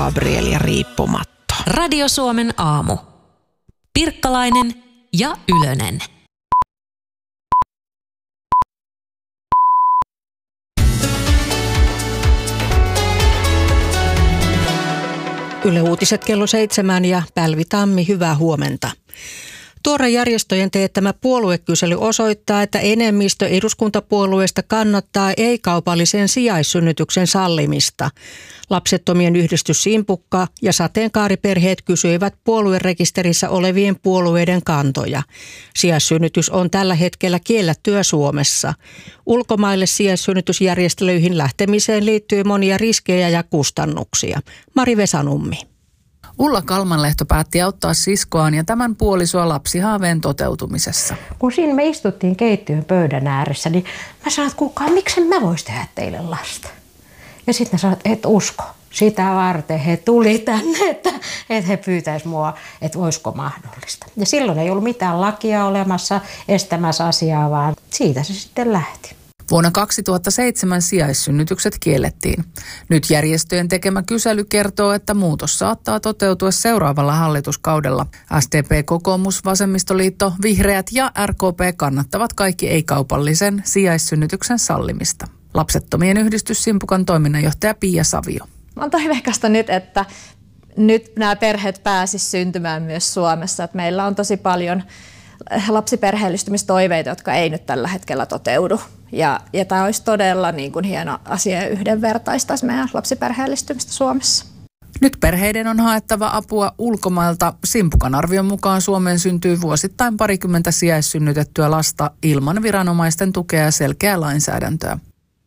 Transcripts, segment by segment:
Gabriel ja Riippumatto. Radio Suomen aamu. Pirkkalainen ja Ylönen. Yle Uutiset kello 7 ja Pälvi Tammi, hyvää huomenta. Tuore järjestöjen teettämä puoluekysely osoittaa, että enemmistö eduskuntapuolueista kannattaa ei-kaupallisen sijaissynnytyksen sallimista. Lapsettomien yhdistys Simpukka ja sateenkaariperheet kysyivät puoluerekisterissä olevien puolueiden kantoja. Sijaissynnytys on tällä hetkellä kiellettyä Suomessa. Ulkomaille sijaissynnytysjärjestelyihin lähtemiseen liittyy monia riskejä ja kustannuksia. Mari Vesanummi. Ulla Kalmanlehto päätti auttaa siskoaan ja tämän puolisoa lapsihaaveen toteutumisessa. Kun siinä me istuttiin keittiön pöydän ääressä, niin mä sanoin, että kukaan, miksen mä vois tehdä teille lasta? Ja sitten ne sanoivat, että et usko. Sitä varten he tuli tänne, että he pyytäis mua, että olisiko mahdollista. Ja silloin ei ollut mitään lakia olemassa estämässä asiaa, vaan siitä se sitten lähti. Vuonna 2007 sijaissynnytykset kiellettiin. Nyt järjestöjen tekemä kysely kertoo, että muutos saattaa toteutua seuraavalla hallituskaudella. SDP, kokoomus, vasemmistoliitto, vihreät ja RKP kannattavat kaikki ei-kaupallisen sijaissynnytyksen sallimista. Lapsettomien yhdistys Simpukan toiminnanjohtaja Pia Savio. On toiveikasta nyt, että nyt nämä perheet pääsisivät syntymään myös Suomessa. Että meillä on tosi paljon lapsiperheellistymistoiveita, jotka ei nyt tällä hetkellä toteudu. Ja tämä olisi todella niin kuin hieno asia ja yhdenvertaistaisi meidän lapsiperheellistymistä Suomessa. Nyt perheiden on haettava apua ulkomailta. Simpukan arvion mukaan Suomeen syntyy vuosittain 20 sijaissynnytettyä lasta ilman viranomaisten tukea ja selkeää lainsäädäntöä.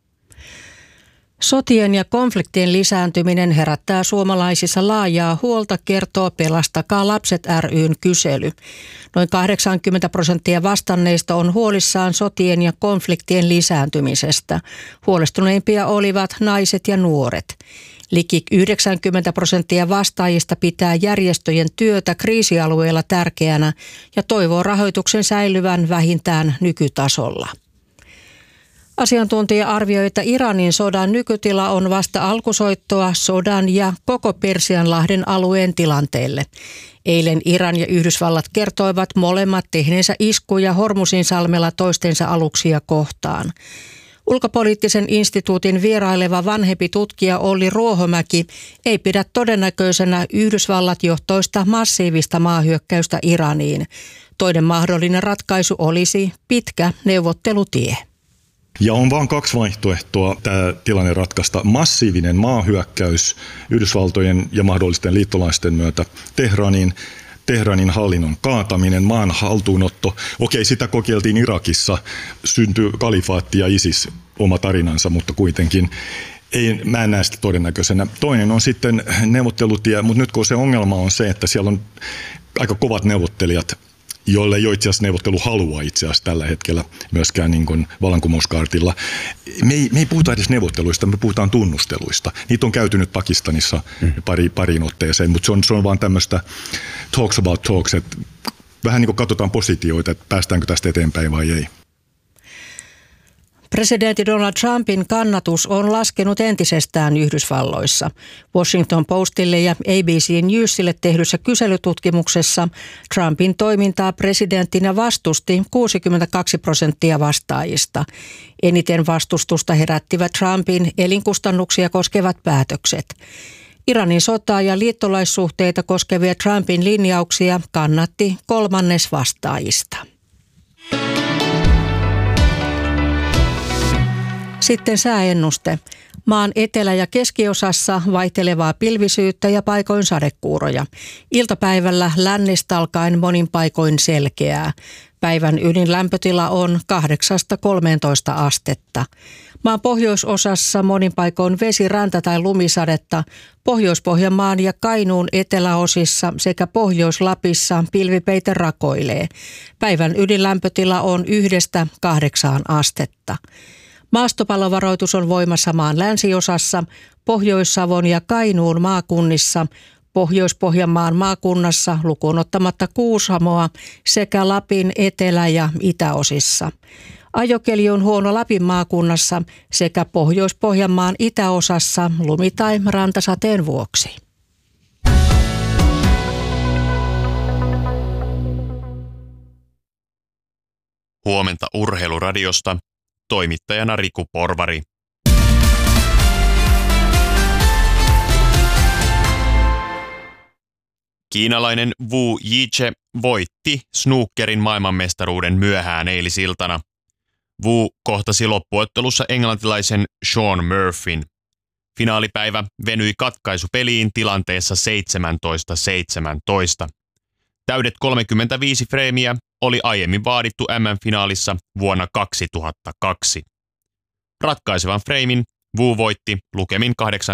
Sotien ja konfliktien lisääntyminen herättää suomalaisissa laajaa huolta, kertoo Pelastakaa lapset ry:n kysely. Noin 80% vastanneista on huolissaan sotien ja konfliktien lisääntymisestä. Huolestuneimpia olivat naiset ja nuoret. Liki 90% vastaajista pitää järjestöjen työtä kriisialueilla tärkeänä ja toivoo rahoituksen säilyvän vähintään nykytasolla. Asiantuntija arvioi, että Iranin sodan nykytila on vasta alkusoittoa sodan ja koko Persianlahden alueen tilanteelle. Eilen Iran ja Yhdysvallat kertoivat molemmat tehneensä iskuja Hormuzinsalmella toistensa aluksia kohtaan. Ulkopoliittisen instituutin vieraileva vanhempi tutkija Olli Ruohomäki ei pidä todennäköisenä Yhdysvallat-johtoista massiivista maahyökkäystä Iraniin. Toinen mahdollinen ratkaisu olisi pitkä neuvottelutie. Ja on vain kaksi vaihtoehtoa tämä tilanne ratkaista. Massiivinen maahyökkäys Yhdysvaltojen ja mahdollisten liittolaisten myötä Teheranin hallinnon kaataminen, maan haltuunotto. Okei, sitä kokeiltiin Irakissa, syntyi kalifaatti ja ISIS, oma tarinansa, mutta kuitenkin mä en näe sitä todennäköisenä. Toinen on sitten neuvottelutie, mutta nyt kun se ongelma on se, että siellä on aika kovat neuvottelijat, joille ei ole itse asiassa neuvotteluhalua itse asiassa tällä hetkellä myöskään niin kuin vallankumouskaartilla. Me ei puhuta edes neuvotteluista, me puhutaan tunnusteluista. Niitä on käyty nyt Pakistanissa pariin otteeseen, mutta se on vaan tämmöistä talks about talks, että vähän niin kuin katsotaan positioita, että päästäänkö tästä eteenpäin vai ei. Presidentti Donald Trumpin kannatus on laskenut entisestään Yhdysvalloissa. Washington Postille ja ABC Newsille tehdyssä kyselytutkimuksessa Trumpin toimintaa presidenttinä vastusti 62% vastaajista. Eniten vastustusta herättivät Trumpin elinkustannuksia koskevat päätökset. Iranin sotaa ja liittolaissuhteita koskevia Trumpin linjauksia kannatti 1/3 vastaajista. Sitten sääennuste. Maan etelä- ja keskiosassa vaihtelevaa pilvisyyttä ja paikoin sadekuuroja. Iltapäivällä lännestä alkaen monin paikoin selkeää. Päivän ydinlämpötila on 8-13 astetta. Maan pohjoisosassa monin paikoin vesi, räntä tai lumisadetta. Pohjois-Pohjanmaan ja Kainuun eteläosissa sekä Pohjois-Lapissa pilvipeite rakoilee. Päivän ydinlämpötila on 1-8 astetta. Maastopallovaroitus on voimassa maan länsiosassa, Pohjois-Savon ja Kainuun maakunnissa, Pohjois-Pohjanmaan maakunnassa lukuun ottamatta Kuusamoa sekä Lapin etelä- ja itäosissa. Ajokeli on huono Lapin maakunnassa sekä Pohjois-Pohjanmaan itäosassa lumi- tai rantasateen vuoksi. huomenta Urheiluradiosta. Toimittajana Riku Porvari. Kiinalainen Wu Yiche voitti snookerin maailmanmestaruuden myöhään eilisiltana. Wu kohtasi loppuottelussa englantilaisen Sean Murphyn. Finaalipäivä venyi katkaisupeliin tilanteessa 17-17. Täydet 35 freimiä oli aiemmin vaadittu MM-finaalissa vuonna 2002. Ratkaisevan freimin Wu voitti lukemin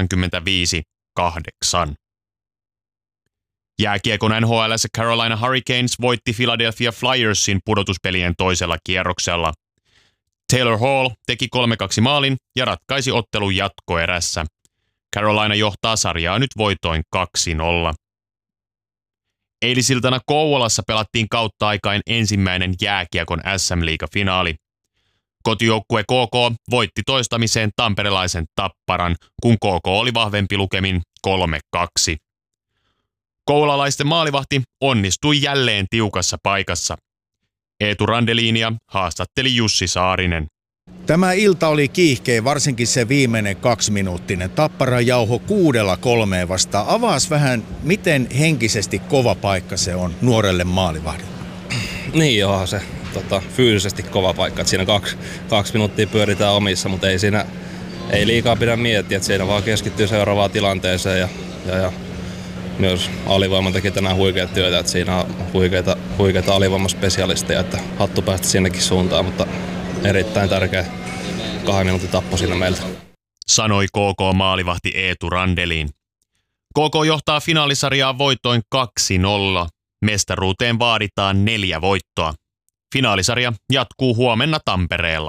85-8. Jääkiekon NHL:ssä Carolina Hurricanes voitti Philadelphia Flyersin pudotuspelien toisella kierroksella. Taylor Hall teki 3-2 maalin ja ratkaisi ottelun jatkoerässä. Carolina johtaa sarjaa nyt voitoin 2-0. Eilisiltana Kouvolassa pelattiin kautta aikain ensimmäinen jääkiekon SM-liiga-finaali. Kotijoukkue KK voitti toistamiseen tamperelaisen Tapparan, kun KK oli vahvempi lukemin 3-2. Kouvolalaisten maalivahti onnistui jälleen tiukassa paikassa. Eetu Randelinia haastatteli Jussi Saarinen. Tämä ilta oli kiihkeä, varsinkin se viimeinen 2-minuuttinen. Tappara jauho 6-3 vastaan. Avaas vähän, miten henkisesti kova paikka se on nuorelle maalivahdille. Niin onhan se fyysisesti kova paikka. Että siinä 2 minuuttia pyöritään omissa, mutta ei liikaa pidä miettiä. Että siinä vaan keskittyy seuraavaan tilanteeseen ja myös alivoima teki tänään huikeat työtä. Että siinä on huikeita alivoimaspesialisteja, että hattu päästä sinnekin suuntaan, mutta erittäin tärkeä 2 minuutin tappo siinä meiltä. Sanoi KK-maalivahti Eetu Randelin. KK johtaa finaalisarjaa voitoin 2-0. Mestaruuteen vaaditaan 4 voittoa. Finaalisarja jatkuu huomenna Tampereella.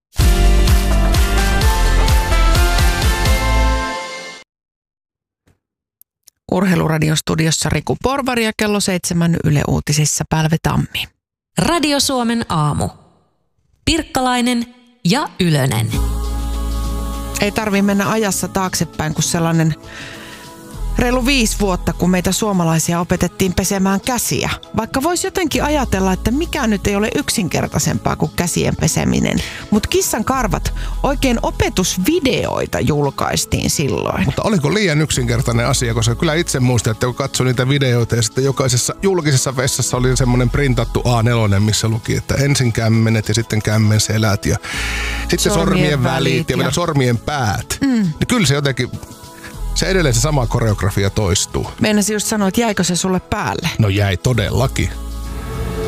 Urheiluradion studiossa Riku Porvari ja kello 7 Yle Uutisissa Pälve Tammi. Radio Suomen aamu. Pirkkalainen ja Ylönen. Ei tarvitse mennä ajassa taaksepäin, kun sellainen reilu 5 vuotta, kun meitä suomalaisia opetettiin pesemään käsiä. Vaikka voisi jotenkin ajatella, että mikään nyt ei ole yksinkertaisempaa kuin käsien peseminen. Mutta Kissan karvat, oikein opetusvideoita julkaistiin silloin. Mutta oliko liian yksinkertainen asia, koska kyllä itse muistan, että kun katsoin niitä videoita ja sitten jokaisessa julkisessa vessassa oli semmoinen printattu A4, missä luki, että ensin kämmenet ja sitten kämmen selät ja sitten sormien välit ja vielä sormien päät. Niin kyllä se jotenkin... Se edelleen se sama koreografia toistuu. Meinasin just sanoa, että jäikö se sulle päälle? No jäi todellakin.